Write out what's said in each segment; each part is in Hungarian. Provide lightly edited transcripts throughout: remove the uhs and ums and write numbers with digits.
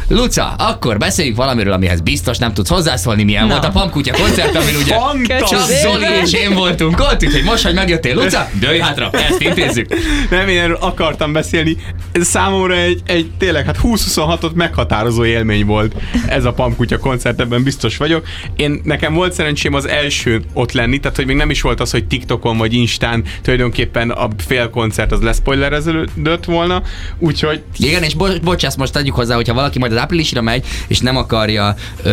Luca, akkor beszéljünk valamiről, amihez biztos nem tudsz hozzászólni, milyen volt a Pampkutya koncert, amin ugye csak Zoli és én voltunk ott, úgyhogy most, hogy megjöttél, Luca, dőlj hátra, ezt intézzük. Nem, én erről akartam beszélni. Ez számomra egy tényleg 20-26-ot meghatározó élmény volt ez a Pampkutya koncert, ebben biztos vagyok. Nekem volt szerencsém az első ott lenni, tehát hogy még nem is volt az, hogy TikTokon vagy Instán tulajdonképpen a fél koncert az leszpoilereződött volna, úgyhogy... Igen, és bocsász, most tegyük hozzá, hogyha valaki majd az áprilisra megy, és nem akarja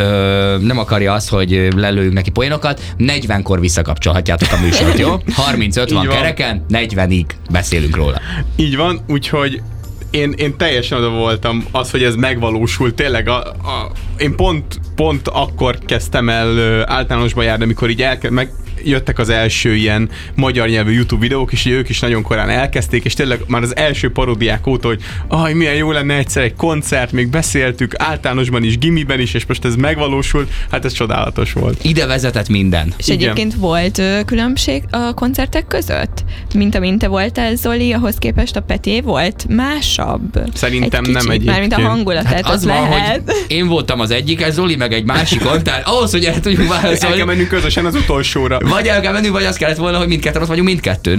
azt, hogy lelőjünk neki poénokat, 40-kor visszakapcsolhatjátok a műsort, jó? 30-50 kereken, 40-ig beszélünk róla. Így van, úgyhogy én teljesen oda voltam az, hogy ez megvalósult. Tényleg én pont akkor kezdtem el általánosba járni, amikor így jöttek az első ilyen magyar nyelvű YouTube videók, és ők is nagyon korán elkezdték, és tényleg már az első paródiák óta, hogy milyen jó lenne egyszer egy koncert, még beszéltük általánosban is, gimiben is, és most ez megvalósult, hát ez csodálatos volt. Ide vezetett minden. És egyébként volt különbség a koncertek között? Mint amint te voltál, Zoli, ahhoz képest a Peti volt másabb? Szerintem nem egyébként. Mármint a hangulat, hát az lehet. Van, hogy én voltam az egyik, Zoli meg egy másikon, tehát ahhoz, hogy el tudjuk válaszolni. El kell mennünk közösen az utolsóra. Vagy el kell menni, vagy az kellett volna, hogy mindketten ott vagyunk mindkettőn.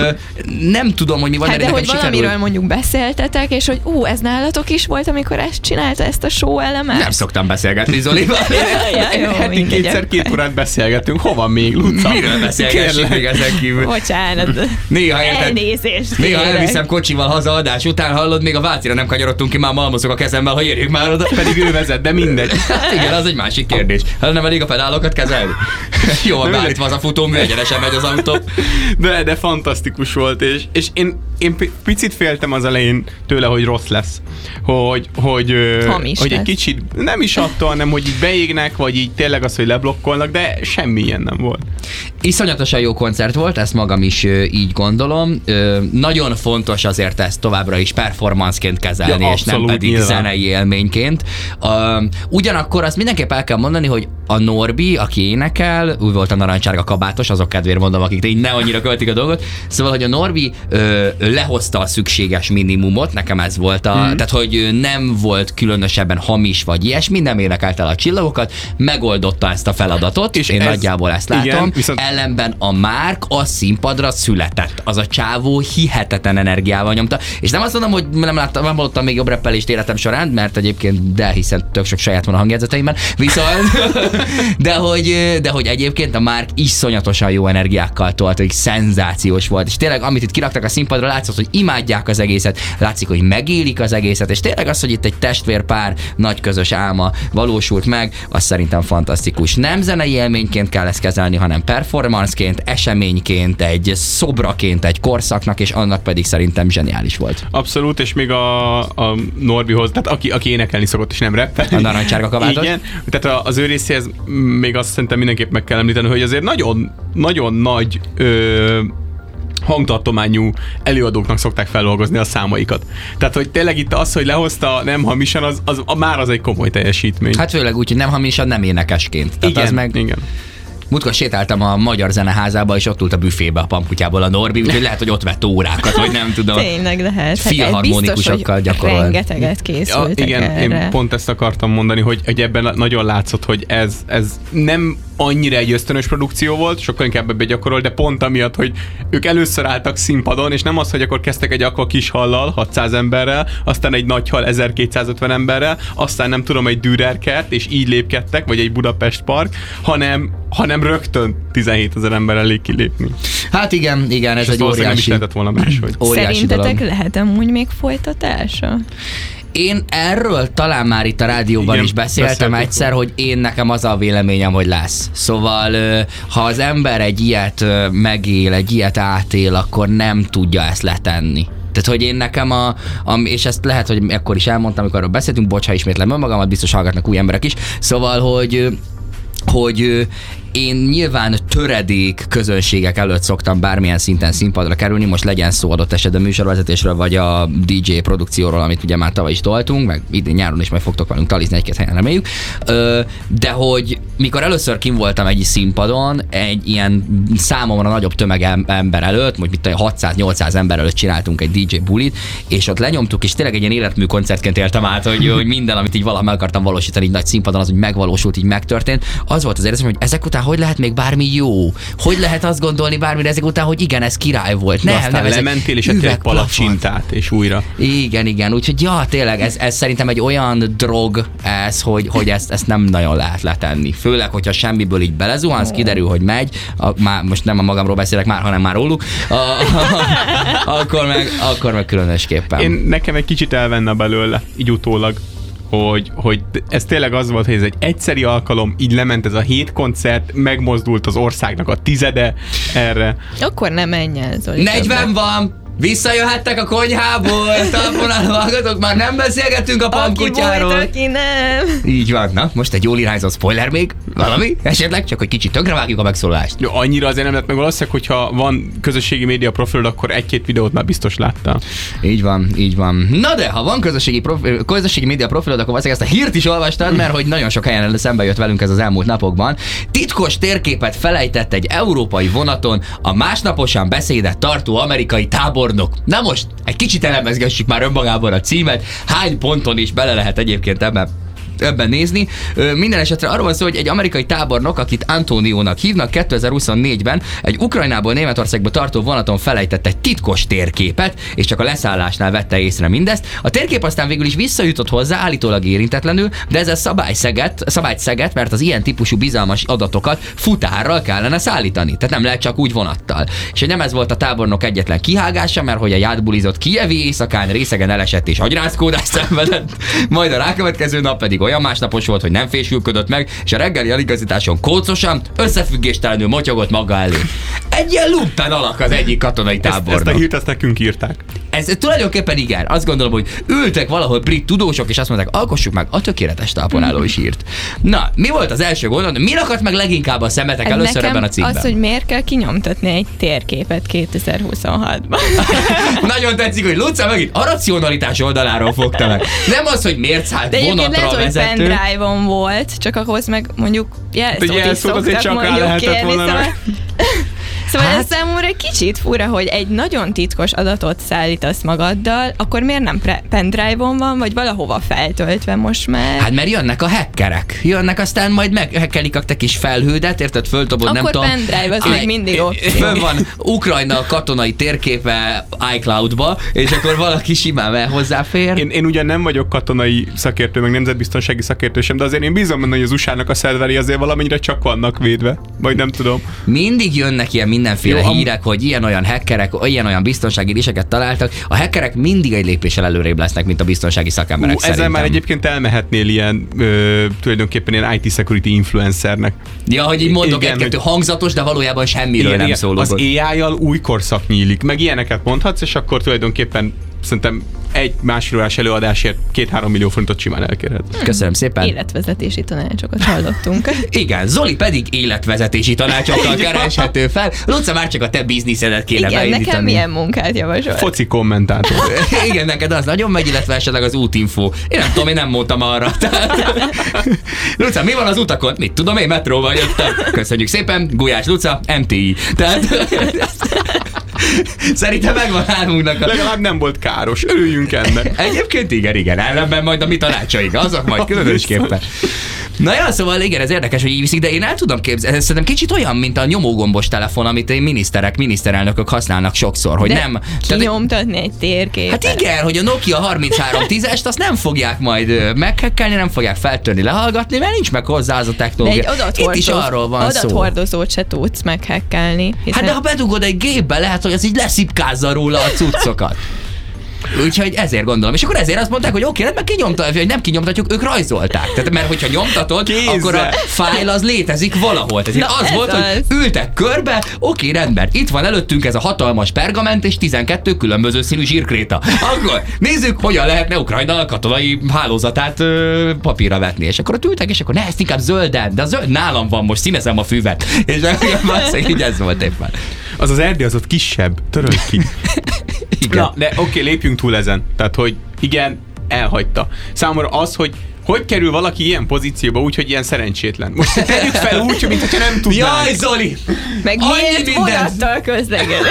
Nem tudom, hogy mi van, hát de hogy sikerül. valamiről mondjuk beszéltetek, és hogy ez nálatok is volt, amikor ezt csinálta, ezt a show elemet? Nem szoktam beszélgetni Zolival. Heti kétszer 2 órát beszélgetünk. Hova még, Luca? Miről beszélgessünk még ezen kívül? Bocsánat. Elnézést. Néha elviszem kocsival haza adás után, hallod, még a Vácira nem kanyarodtunk ki, már malmozok a kezemmel, hogy érjük már oda. Pedig ő vezet, de mindegy. Hát igen, az egy másik kérdés. Hát nem elég a pedálokat kezelni? Jó, van beállítva az a futómű, egyenesen megy az autó. De fantasztikus volt, és én picit féltem az elején tőle, hogy rossz lesz. Hogy egy kicsit, nem is attól, hanem hogy így beégnek, vagy így tényleg az, hogy leblokkolnak, de semmi ilyen nem volt. Iszonyatosan jó koncert volt, ezt magam is így gondolom. Nagyon fontos azért ezt továbbra is performanceként kezelni, és nem pedig zenei élményként. Ugyanakkor azt mindenképp el kell mondani, hogy a Norbi, aki énekel, úgy volt a narancsárga kabátos, azok kedvéért mondom, akik így ne annyira költik a dolgot. Szóval, hogy a Norbi lehozta a szükséges minimumot, nekem ez volt tehát, hogy nem volt különösebben hamis vagy ilyesmi, nem énekelte el a csillagokat, megoldotta ezt a feladatot, és én nagyjából ezt látom. Igen, viszont... Ellenben a Márk a színpadra született. Az a csávó hihetetlen energiával nyomta. És nem azt mondom, hogy nem hallottam még jobb reppelést életem során, mert egyébként hiszen tök sok saját van a hangjegyzeteimben. Viszont, de hogy egyébként a Márk iszonyatosan jó energiákkal tolt, hogy szenzációs volt. És tényleg, amit itt kiraktak a színpadra, látszott, hogy imádják az egészet, látszik, hogy megélik az egészet, és tényleg az, hogy itt egy testvérpár nagy közös álma valósult meg, az szerintem fantasztikus. Nem zenei élményként kell ezt kezelni, hanem performanceként, eseményként, egy szobraként, egy korszaknak, és annak pedig szerintem zseniális volt. Abszolút, és még a Norbihoz, tehát aki énekelni szokott, és nem rappel. A narancsárga kabátos. Igen, tehát az ő részéhez még azt szerintem mindenképp meg kell említeni, hogy azért nagyon, nagyon nagy hangtartományú előadóknak szokták feldolgozni a számaikat. Tehát, hogy tényleg itt az, hogy lehozta nem hamisan, már az egy komoly teljesítmény. Hát főleg úgy, hogy nem hamisan, nem énekesként. Tehát igen, az meg... igen. Múltkor sétáltam a Magyar Zeneházába, és ott ült a büfébe a Pampkutyából a Norbi, úgyhogy lehet, hogy ott vett órákat, vagy nem tudom. Tényleg lehet. Filharmonikusokkal gyakorol. Rengeteget készültek igen, erre. én pont ezt akartam mondani, hogy ebben nagyon látszott, hogy ez nem annyira egy ösztönös produkció volt, sokkal inkább ebbe gyakorol, de pont amiatt, hogy ők először álltak színpadon, és nem az, hogy akkor kezdtek egy akkor kis hallal, 600 emberrel, aztán egy nagy hal 1250 emberrel, aztán nem tudom, egy Dürerkert, és így lépkedtek, vagy egy Budapest Park, hanem rögtön 17 000 emberrel elég kilépni. Hát igen, ez egy óriási. Nem is lehetett volna máshogy. Szerintetek lehet amúgy még folytatása? Én erről talán már itt a rádióban is beszéltem egyszer, hogy nekem az a véleményem, hogy lesz. Szóval, ha az ember egy ilyet megél, egy ilyet átél, akkor nem tudja ezt letenni. Tehát, hogy én nekem és ezt lehet, hogy ekkor is elmondtam, amikor arról beszéltünk, bocs, ha ismétlem önmagamat, biztos hallgatnak új emberek is. Szóval, hogy Én nyilván töredék közönségek előtt szoktam bármilyen szinten színpadra kerülni, most legyen szó adott esetben műsorvezetésről, vagy a DJ produkcióról, amit ugye már tavaly is toltunk, meg idén nyáron is majd fogtok velünk talizni egy-két helyen, reméljük. De hogy mikor először kim voltam egy színpadon, egy ilyen számomra nagyobb tömeg ember előtt, hogy mit 600-800 ember előtt csináltunk egy DJ bulit, és ott lenyomtuk, és tényleg egy ilyen életmű koncertként éltem át, hogy minden, amit így valaha meg akartam valósítani így nagy színpadon, az úgy megvalósult, így megtörtént. Az volt az érzésem, hogy ezek után hogy lehet még bármi jó? Hogy lehet azt gondolni bármire ezek után, hogy igen, ez király volt. Nem, aztán lementél, és ettél egy palacsintát, és újra. Igen. Úgyhogy ja, tényleg, ez szerintem egy olyan drog ez, hogy ezt nem nagyon lehet letenni. Főleg, hogyha semmiből így belezuhansz, kiderül, hogy megy, most nem a magamról beszélek már, hanem már róluk, akkor meg különösképpen. Nekem egy kicsit elvenne belőle, így utólag, hogy ez tényleg az volt, hogy ez egy egyszeri alkalom, így lement ez a 7 koncert, megmozdult az országnak a 10 erre. Akkor nem menj el, Zoli. 40 van! Visszajöhettek a konyhából, telefonálva hallgatok, már nem beszélgetünk a pankkutyáról. Aki nem. Így van, na, most egy jól irányzott spoiler még, valami, esetleg, csak hogy kicsit tönkrevágjuk a megszólalást. Jó, annyira azért nem lett meg valószínűleg, hogyha van közösségi média profilod, akkor egy-két videót már biztos láttál. Így van. Na de, ha van közösségi média profilod, akkor valószínűleg ezt a hírt is olvastad, mert hogy nagyon sok helyen szembe jött velünk ez az elmúlt napokban. Titkos térképet felejtett egy európai vonaton a másnaposan beszédet tartó amerikai tábornok. Na most, egy kicsit elemezgessük már önmagában a címet, hány ponton is bele lehet egyébként ebben nézni. Minden esetre arról van szó, hogy egy amerikai tábornok, akit Antóniónak hívnak, 2024-ben egy Ukrajnából Németországba tartó vonaton felejtett egy titkos térképet, és csak a leszállásnál vette észre mindezt. A térkép aztán végül is visszajutott hozzá, állítólag érintetlenül, de ezzel szabályt szegett, mert az ilyen típusú bizalmas adatokat futárral kellene szállítani. Tehát nem lehet csak úgy vonattal. És hogy nem ez volt a tábornok egyetlen kihágása, mert hogy a játbulizott kijevi éjszakán részegen elesett és agyrázkódást szenvedett, majd a rákövetkező nap pedig olyan másnapos volt, hogy nem fésülködött meg, és a reggeli eligazításon kócosan, összefüggéstelenül motyogott maga elé. Egy ilyen lumpen alak az egyik katonai tábornak. Ezt a hírt nekünk írták. Ez tulajdonképpen igen. Azt gondolom, hogy ültek valahol brit tudósok, és azt mondták, alkossuk meg a tökéletes talpon is írt. Na, mi volt az első gondol? Mi akadt meg leginkább a szemetek először ebben a cikkben? Az, hogy miért kell kinyomtatni egy térképet 2026-ban. Nagyon tetszik, hogy Luca megint a racionalitás oldaláról fogta meg. Nem az, hogy miért szállt vonatra a vezető. De pendrive-on volt, csak ahhoz meg mondjuk jelszót is szoktak mondjuk kérni. Szóval ez számomra egy kicsit fura, hogy egy nagyon titkos adatot szállítasz magaddal, akkor miért nem pendrive-on van, vagy valahova feltöltve most már? Hát mert jönnek a hackerek. Jönnek, aztán majd meghekkelik a te kis felhődet, érted, föltobod, akkor nem tudom. Akkor pendrive, az még mindig ott. Fönn van Ukrajna katonai térképe iCloud-ba, és akkor valaki simán hozzáfér. Én ugyan nem vagyok katonai szakértő, meg nemzetbiztonsági szakértő sem, de azért én bízom benne, hogy az USA-nak a szerveri azért valamennyire csak vannak védve. Vagy nem tudom. Mindig jönnek ilyen mindenféle hírek, hogy ilyen-olyan hackerek, ilyen-olyan biztonsági réseket találtak. A hackerek mindig egy lépéssel előrébb lesznek, mint a biztonsági szakemberek szerintem. Ezzel már egyébként elmehetnél ilyen tulajdonképpen ilyen IT security influencernek. Ja, hogy így mondok egy-kettő hangzatos, de valójában semmiről nem szólok. Az AI-jal új korszak nyílik. Meg ilyeneket mondhatsz, és akkor tulajdonképpen szerintem egy másfél órás előadásért 2-3 millió forintot simán elkérhet. Köszönöm szépen. Életvezetési tanácsokat hallottunk. Igen, Zoli pedig életvezetési tanácsokkal kereshető fel. Luca, már csak a te bizniszedet kéne beindítani. Igen, nekem milyen munkát javasol? Foci kommentátor. Igen, neked az nagyon megy, illetve esetleg az útinfo. Én nem tudom, én nem mondtam arra. Luca, mi van az utakon? Mit tudom, én metróval jöttem. Köszönjük szépen, Gulyás Luca, MTI. Tehát... Szerintem megvan hárunknak. Legalább nem volt káros. Örüljünk ennek. Egyébként igen. Ellenben majd a mi tanácsaink. Azok majd különösképpen. Na ja, szóval igen, ez érdekes, hogy így viszik, de én el tudom képzelni. Szerintem kicsit olyan, mint a nyomógombos telefon, amit miniszterelnökök használnak sokszor, hogy de nem... kinyomtatni egy térképet. Hát igen, hogy a Nokia 3310-est azt nem fogják majd meghekkelni, nem fogják feltörni, lehallgatni, mert nincs meg hozzá az a technológia. De egy itt is arról van szó. adathordozót se tudsz meghekkelni. Hát de ha bedugod egy gépbe, lehet, hogy az így leszipkázza róla a cuccokat. Úgyhogy ezért gondolom. És akkor ezért azt mondták, hogy oké, rendben hogy nem kinyomtatjuk, ők rajzolták. Tehát, mert hogyha nyomtatod, kézzel, akkor a fájl az létezik valahol. Tehát az volt, hogy ültek körbe, oké, rendben, itt van előttünk ez a hatalmas pergament és 12 különböző színű zsírkréta. Akkor nézzük, hogyan lehetne Ukrajna katonai hálózatát papírra vetni. És akkor ott ültek, és akkor ne, ezt inkább zölden, de a zöld nálam van, most színezem a füvet. És így ez volt éppen. Az erdély az ott kisebb, töröld ki. Na, de oké, lépjünk túl ezen. Tehát, hogy igen, elhagyta. Számomra az, hogy kerül valaki ilyen pozícióba úgy, hogy ilyen szerencsétlen. Most tegyük fel úgy, mintha nem tudnánk. Jaj, Zoli! Meg miért vonattal közlekedik?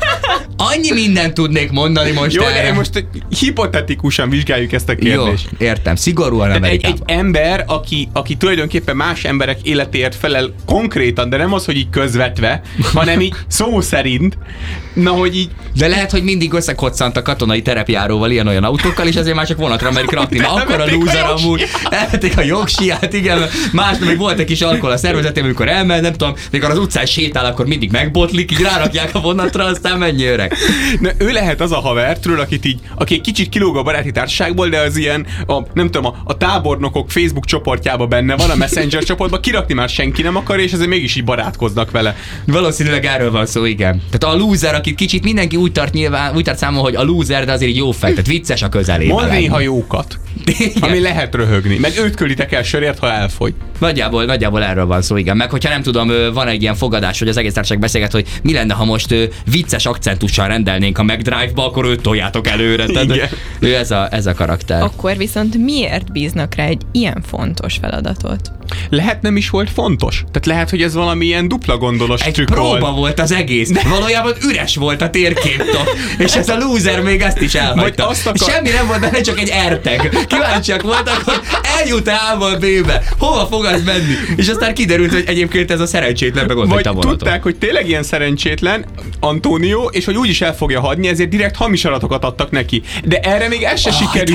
Annyi mindent tudnék mondani most. Jó, de most hipotetikusan vizsgáljuk ezt a kérdést. Jó, értem, szigorúan Amerikában. Egy ember, aki tulajdonképpen más emberek életéért felel konkrétan, de nem az, hogy így közvetve, hanem így szó szerint, na, hogy így... De lehet, hogy mindig összekoccant a katonai terepjáróval ilyen-olyan autókkal, és ezért már csak vonatra merik rakni. Na, akkor a lúzer amúgy. Elvették a jogsiját, igen. Másnap még volt egy kis alkohol a szervezetében, amikor elmegy, nem tudom, mikor az utcán sétál, akkor mindig megbotlik, így rárakják a vonatra, aztán mennyi öreg. Na, ő lehet az a haver, tudod, aki egy kicsit kilóg a baráti társaságból, de az ilyen, nem tudom, a tábornokok Facebook csoportjában benne van, a Messenger csoportban, kirakni már senki nem akar, és azért mégis így barátkoznak vele. Valószínűleg erről van szó, igen. Tehát a loser, akit kicsit mindenki úgy tart számon, hogy a loser, de azért jó fej, tehát vicces a közelében. Mond néha jókat, ami lehet röhögni. Meg őt külditek el sörért, ha elfogy. Nagyjából erről van szó, igen. Meg hogyha nem tudom, van egy ilyen fogadás, hogy az egész társaság beszélget, hogy mi lenne, ha most vicces akcentussal rendelnénk a McDrive-ba, akkor őt toljátok előre. Tehát ő ez a karakter. Akkor viszont miért bíznak rá egy ilyen fontos feladatot? Lehet nem is volt fontos. Tehát lehet, hogy ez valami ilyen dupla gondolos trükk volt. Egy próba volt az egész. De valójában üres volt a térképtop. És ez a loser még ezt is elhagyta. Semmi nem volt benne, csak egy erteg. Kíváncsiak voltak, hogy eljut A-ból B-be. Hova fog az menni? És aztán kiderült, hogy egyébként ez a szerencsétlen megoldott a vonatot. Tudták, hogy tényleg ilyen szerencsétlen Antonio, és hogy úgyis el fogja hagyni, ezért direkt hamis adatokat adtak neki. De erre még ez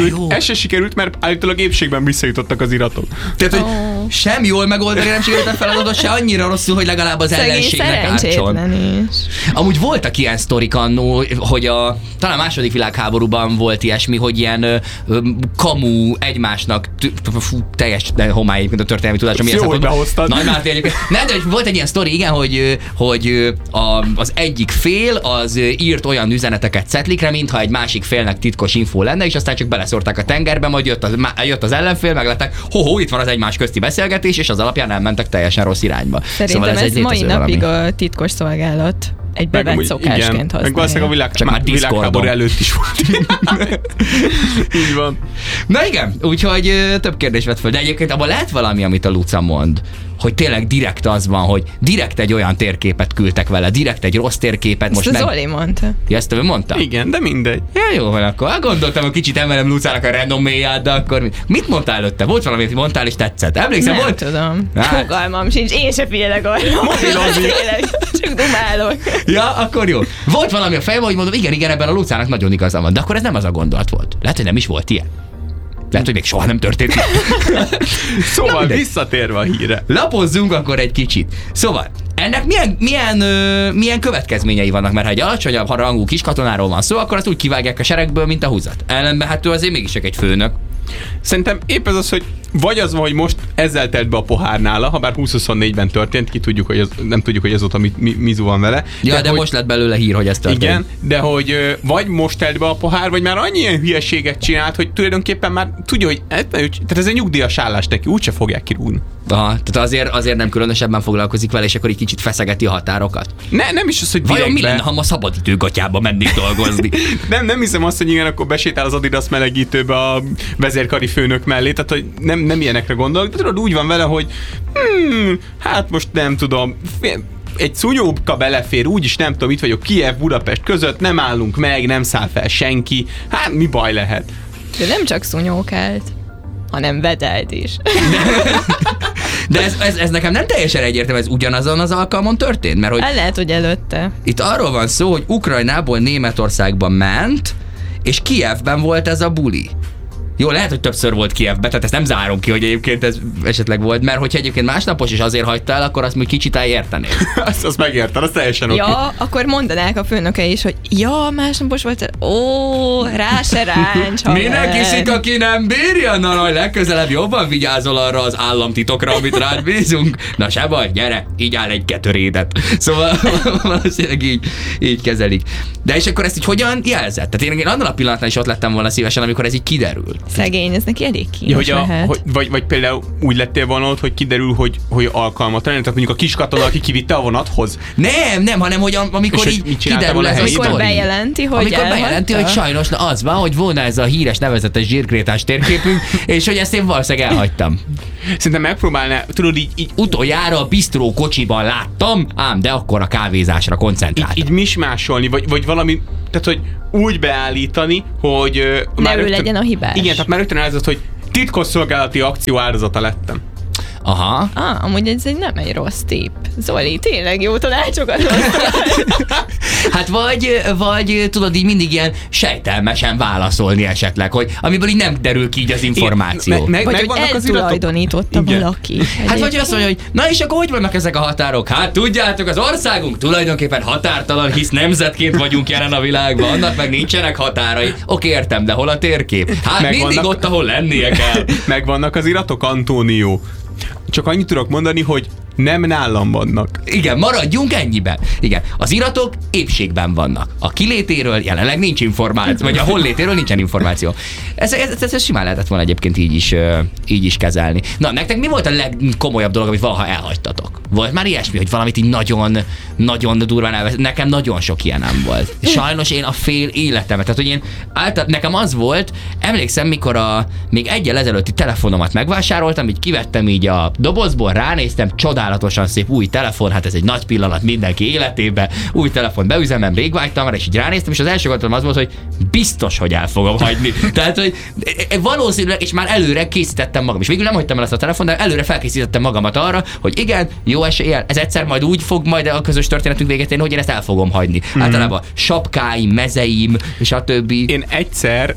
se sikerült, mert állítólag épségben visszajutottak az iratok. Tehát, hogy sem jól megoldani nem sikerült a feladatot, se annyira rosszul, hogy legalább az ellenségnek ártson. Amúgy voltak ilyen sztorik annó, hogy talán a második világháborúban volt ilyesmi, hogy ilyen kamu egymásnak teljes homály a történelmi tudásom. Jó, hogy behoztad. Nem, de volt egy ilyen sztori, igen, hogy az egyik fél az írt olyan üzeneteket cetlikre, mintha egy másik félnek titkos infó lenne, és aztán csak beleszórták a tengerbe, majd jött az ellenfél, meglátták, itt van az egymás közti beszélgetés, és az alapján elmentek teljesen rossz irányba. Szerintem szóval ez mai napig a titkos szolgálat egy bevett szokásként használja. Meg valószínűleg a világháború előtt is volt. Így van. Na igen, úgyhogy több kérdés vett föl, de egyébként abban lehet valami, amit a Luca mond, hogy tényleg direkt az van, hogy direkt egy olyan térképet küldtek vele, direkt egy rossz térképet. Most Zoli mondta. Ja, ezt ő mondta? Igen, de mindegy. Ja, jó van akkor. Gondoltam, hogy kicsit emelem Lucának a renoméját, de akkor mit mondtál előtte? Volt valami, amit mondtál és tetszett? Emlékszem, nem volt? Tudom. Fogalmam sincs, én se félek arra. Csak dumálok. Ja, akkor jó. Volt valami a fejemben, hogy mondom, igen, ebben a Lucának nagyon igaza van, de akkor ez nem az a gondolat volt. Lehet, hogy nem is volt ilyen. Lehet, hogy még soha nem történt. Szóval visszatérve a híre. Lapozzunk akkor egy kicsit. Szóval, ennek milyen következményei vannak? Mert ha egy alacsonyabb rangú kiskatonáról van szó, akkor azt úgy kivágják a seregből, mint a húzat. Ellenben hát ő azért mégis csak egy főnök. Szerintem épp ez az, hogy vagy az van, hogy most ezzel telt be a pohár nála, ha bár 2024-ben történt, nem tudjuk, hogy azóta mizu van vele. Ja, de most lett belőle hír, hogy ez történt. Igen, de hogy vagy most telt be a pohár, vagy már annyi ilyen hülyeséget csinált, hogy tulajdonképpen már tudja, hogy tehát ez egy nyugdíjas állás neki, úgyse fogják kirúgni. Aha, tehát azért nem különösebben foglalkozik vele, és akkor így kicsit feszegeti a határokat. Nem is az, hogy vajon mi lenne, ha ma szabadidőgatyába mennék dolgozni? nem hiszem azt, hogy igen, akkor besétál az Adidas melegítőbe a vezérkari főnök mellé, tehát hogy nem ilyenekre gondolok, de tudod, úgy van vele, hogy hát most nem tudom, egy szúnyóka belefér, úgyis nem tudom, itt vagyok Kijev, Budapest között, nem állunk meg, nem száll fel senki, hát mi baj lehet? De nem csak szúnyókált, hanem vedelt is. De ez nekem nem teljesen egyértelmű, ez ugyanazon az alkalmon történt, mert hogy... Lehet, hogy előtte. Itt arról van szó, hogy Ukrajnából Németországba ment, és Kijevben volt ez a buli. Jó, lehet, hogy többször volt Kijevbe, tehát ezt nem zárom ki, hogy egyébként ez esetleg volt, mert hogyha egyébként másnapos is azért hagyta el, akkor azt még kicsit elértenél. azt megérted, az teljesen oké. Ja, akkor mondanák a főnöke is, hogy ja, másnapos volt, ó, rá se ráncs. Minek iszik, aki nem bírja? Na, legközelebb jobban vigyázol arra az államtitokra, amit rád bízunk. Na se baj, gyere, így áll egy ketörédet. Szóval valószínűleg így kezelik. De és akkor ezt így hogyan jelzett? Tehát én annál a pillanatnál is ott lettem volna szívesen, amikor ez így kiderül. Szegény, ez neki elég kínos lehet. Vagy például úgy lettél volna ott, hogy kiderül, hogy alkalmatlan, tehát mondjuk a kis katona, aki kivitte a vonathoz? Nem, hanem hogy amikor így kiderül ez a sztori. Amikor bejelenti, hogy sajnos az van, hogy volna ez a híres nevezetes zsírkrétás térképünk, és hogy ezt én valószínűleg elhagytam. Szerintem megpróbálná, tudod így utoljára a bisztró kocsiban láttam, ám de akkor a kávézásra koncentráltam. Így mismásolni, vagy valami, tehát hogy úgy beállítani, hogy ne ő legyen a hibás. Igen, tehát már rögtön elhangzott, hogy titkosszolgálati akció áldozata lettem. Aha. Amúgy ez nem egy rossz tipp. Zoli, tényleg jó tanácsokat Hát vagy tudod így mindig ilyen sejtelmesen válaszolni esetleg, hogy amiből így nem derül ki így az információ. Vagy hogy eltulajdonította valaki. Hát vagy azt mondja, hogy na és akkor hogy vannak ezek a határok? Hát tudjátok, az országunk tulajdonképpen határtalan, hisz nemzetként vagyunk jelen a világban, annak meg nincsenek határai. Oké, értem, de hol a térkép? Hát mindig ott, ahol lennie kell. Megvannak az iratok, Antónió. Csak annyit tudok mondani, hogy nem nálam vannak. Igen, maradjunk ennyiben. Igen, az iratok épségben vannak. A kilétéről jelenleg nincs információ, vagy a hollétéről nincsen információ. Ez simán lehetett volna egyébként így is kezelni. Na, nektek mi volt a legkomolyabb dolog, amit valaha elhagytatok? Volt már ilyesmi, hogy valamit így nagyon durván elvesz. Nekem nagyon sok ilyen nem volt. Sajnos én a fél életemet, tehát hogy nekem az volt, emlékszem, mikor még egyel ezelőtti telefonomat megvásároltam, így kivettem így a dobozból, ránéztem, csodálatosan szép új telefon, hát ez egy nagy pillanat mindenki életében, új telefon beüzemem, rég vágytam rá, és így ránéztem, és az első gondolatom az volt, hogy biztos, hogy el fogom hagyni. Tehát, hogy valószínűleg, és már előre készítettem magam, és végül nem hagytam el ezt a telefon, de előre felkészítettem magamat arra, hogy igen, jó eséllyel, ez egyszer majd úgy fog majd a közös történetünk véget érni, hogy én ezt el fogom hagyni. Általában sapkáim, mezeim, és a többi. Én egyszer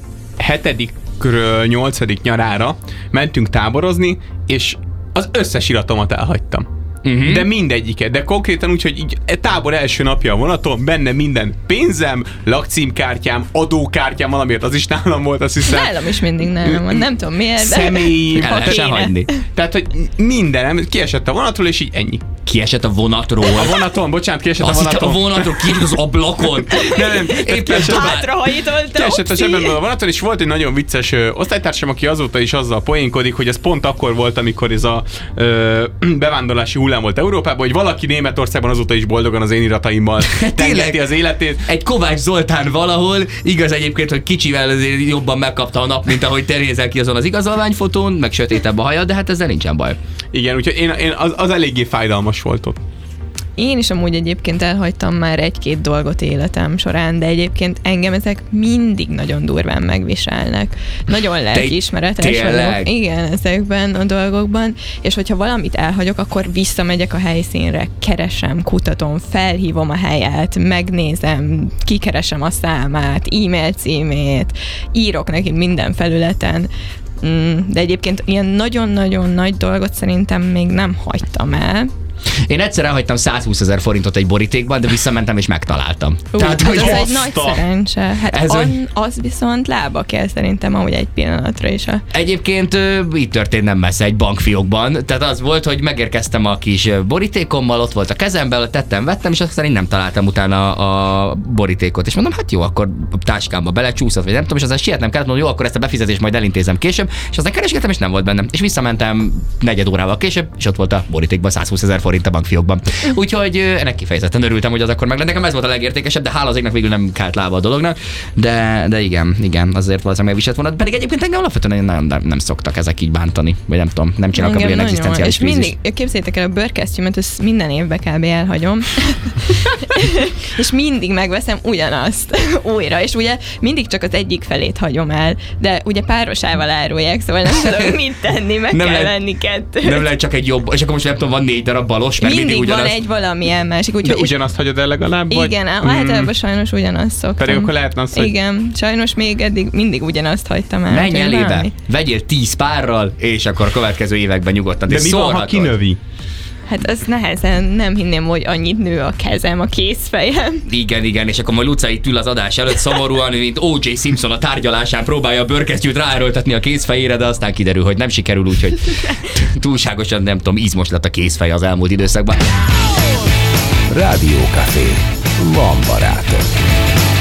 7-ről 8. nyarára mentünk táborozni, és az összes iratomat elhagytam. De mindegyiket, de konkrétan úgy, hogy így tábor első napja a vonaton, benne minden pénzem, lakcímkártyám, adókártyám, valamiért az is nálam volt, azt hiszem. Nálam is mindig nálam van, nem tudom miért, de személyim, el lehessen hagyni. Tehát, hogy mindenem kiesett a vonatról, és így ennyi. Kiesett a vonatról? A vonaton, bocsánat, kiesett a vonaton. A vonatról, kiesett az ablakon. Nem, éppen hátrahajtoltam. Kiesett a zsebemből a vonaton, és volt egy nagyon vicces osztálytársam, aki azóta is azzal poénkodik, hogy ez pont akkor volt, amikor ez a bevándorlási hullám volt Európában, hogy valaki Németországban azóta is boldogan az én irataimmal tengeti az életét. Egy Kovács Zoltán valahol, igaz egyébként, hogy kicsivel azért jobban megkapta a nap, mint ahogy te nézel ki azon az igazolványfotón, meg sötétebb a hajad, de hát ezzel nincsen baj. Igen, úgyhogy én az eléggé fájdalmas volt ott. Én is amúgy egyébként elhagytam már 1-2 dolgot életem során, de egyébként engem ezek mindig nagyon durván megviselnek. Nagyon lelkiismeretes vagyok. Igen, ezekben a dolgokban. És hogyha valamit elhagyok, akkor visszamegyek a helyszínre, keresem, kutatom, felhívom a helyet, megnézem, kikeresem a számát, e-mail címét, írok neki minden felületen. De egyébként ilyen nagyon-nagyon nagy dolgot szerintem még nem hagytam el. Én egyszer elhagytam 120 000 forintot egy borítékban, de visszamentem és megtaláltam. Tehát, hogy ez egy nagy szerencse. Hát az viszont lába kell szerintem ahogy egy pillanatra is. Egyébként így történt nem messze egy bankfiókban. Tehát az volt, hogy megérkeztem a kis borítékommal, ott volt a kezemben, vettem, és aztán én nem találtam utána a borítékot. És mondom, hát jó, akkor a táskámba belecsúszott, vagy nem tudom, és aztán sietnem kellett, mondom, jó, akkor ezt a befizetést majd elintézem később, és aztán keresgettem, és nem volt bennem. És visszamentem 4 órával később, és ott volt a borítékban 120 000 forint a bankfiókban. Úgyhogy ennek kifejezetten örültem, hogy az akkor meg lett. Nekem ez volt a legértékesebb, de hála az égnek végül nem kelt lába a dolognak. De igen, azért valószínűleg megviselt volna. Pedig egyébként engem alapvetően nem szoktak ezek így bántani, vagy nem tudom, nem csinálok abban ilyen egzisztenciális krízis. És mindig, képzeljétek el, a bőrkesztyűmet, ezt minden évben kb. Elhagyom. És mindig megveszem ugyanazt újra, és ugye mindig csak az egyik felét hagyom el, de ugye párosával árulják, szóval nem tudom mit tenni, meg nem kell venni 2. Nem lehet csak egy jobb, és akkor most nem tudom, van 4 darab balos, mert mindig ugyanaz. Van egy valamilyen másik. De ugyanazt hagyod el legalább? Igen, általában sajnos ugyanazt szoktam. Pedig akkor lehetne az, hogy... Igen, sajnos még eddig mindig ugyanazt hagytam el. Menj elébe, vegyél 10 párral, és akkor a következő években nyugodtan. De mi van, ha kinövi? Hát az nehezen, nem hinném, hogy annyit nő a kezem, a kézfejem. Igen, és akkor majd Luca itt ül az adás előtt szomorúan, mint O.J. Simpson a tárgyalásán próbálja a bőrkesztyűt ráerőltetni a kézfejére, de aztán kiderül, hogy nem sikerül, úgyhogy túlságosan, nem tudom, izmos lett a kézfej az elmúlt időszakban. Rádiókafé. Van barátom.